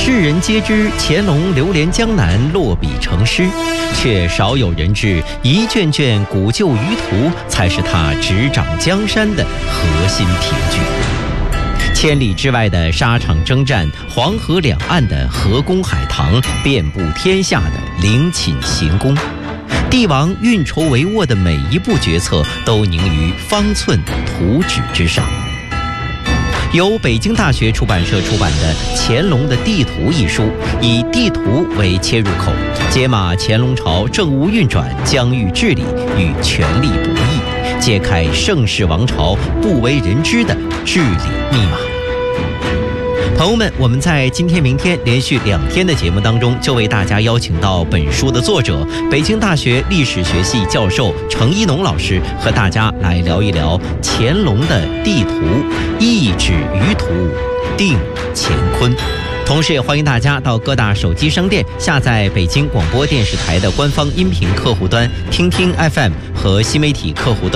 世人皆知乾隆流连江南，落笔成诗，却少有人知一卷卷古旧舆图才是他执掌江山的核心凭据。千里之外的沙场征战，黄河两岸的河工海棠，遍布天下的陵寝行宫，帝王运筹帷幄的每一步决策都凝于方寸图纸之上。由北京大学出版社出版的《乾隆的地图》一书，以地图为切入口，解码乾隆朝政务运转、疆域治理与权力博弈，揭开盛世王朝不为人知的治理密码。朋友们，我们在今天、明天连续2天的节目当中，就为大家邀请到本书的作者、北京大学历史学系教授程一农老师，和大家来聊一聊乾隆的地图，一纸舆图定乾坤。同时也欢迎大家到各大手机商店下载北京广播电视台的官方音频客户端听听 FM 和新媒体客户端